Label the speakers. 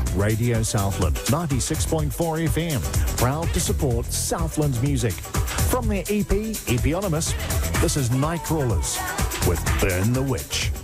Speaker 1: Radio Southland 96.4 FM, proud to support Southland music. From their EP, Eponymous, this is Nightcrawlers with Burn the Witch.